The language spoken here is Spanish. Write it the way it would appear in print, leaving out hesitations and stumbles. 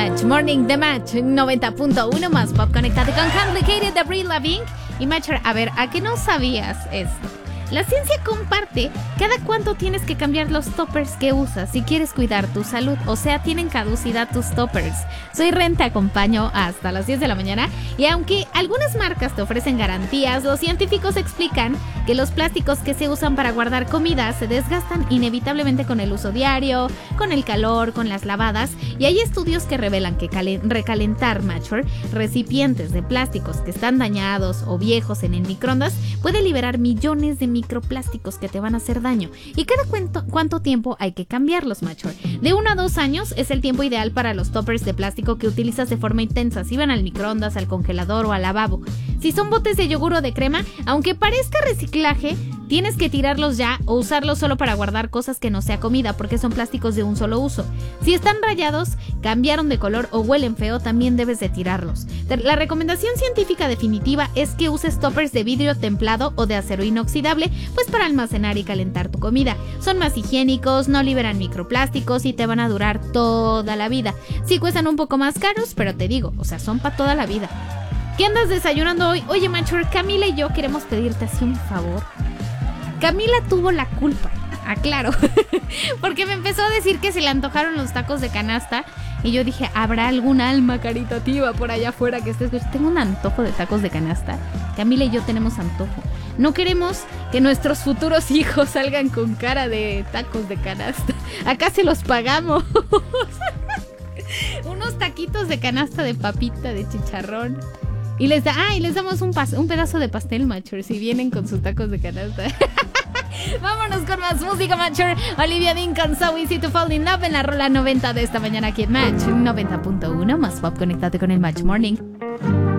Match Morning de Match 90.1 más pop. Conectate con Complicated de Avril Lavigne y Matcher. A ver, ¿a qué no sabías esto? La ciencia comparte cada cuánto tienes que cambiar los toppers que usas si quieres cuidar tu salud. O sea, tienen caducidad tus toppers. Soy Ren, te acompaño hasta las 10 de la mañana. Y aunque algunas marcas te ofrecen garantías, los científicos explican que los plásticos que se usan para guardar comida se desgastan inevitablemente con el uso diario, con el calor, con las lavadas. Y hay estudios que revelan que recalentar recipientes de plásticos que están dañados o viejos en el microondas puede liberar millones de microplásticos que te van a hacer daño. ¿Y cada cuánto tiempo hay que cambiarlos, Matcher? De 1 a 2 años es el tiempo ideal para los toppers de plástico que utilizas de forma intensa, si van al microondas, al congelador o al lavabo. Si son botes de yogur o de crema, aunque parezca reciclaje, tienes que tirarlos ya o usarlos solo para guardar cosas que no sea comida, porque son plásticos de un solo uso. Si están rayados, cambiaron de color o huelen feo, también debes de tirarlos. La recomendación científica definitiva es que uses toppers de vidrio templado o de acero inoxidable, pues para almacenar y calentar tu comida. Son más higiénicos, no liberan microplásticos y te van a durar toda la vida. Sí cuestan un poco más caros, pero te digo, o sea, son para toda la vida. ¿Qué andas desayunando hoy? Oye, Matcher, Camila y yo queremos pedirte así un favor. Camila tuvo la culpa, aclaro, porque me empezó a decir que se le antojaron los tacos de canasta y yo dije, ¿habrá algún alma caritativa por allá afuera que esté escuchando? Tengo un antojo de tacos de canasta. Camila y yo tenemos antojo. No queremos que nuestros futuros hijos salgan con cara de tacos de canasta. Acá se los pagamos. Unos taquitos de canasta de papita, de chicharrón. Y les damos un pedazo de pastel, Matcher, si vienen con sus tacos de canasta. Vámonos con más música, Matcher. Olivia Dean con So Easy to Fall in Love en la rola 90 de esta mañana aquí en Match 90.1 más pop. Conéctate con el Match Morning.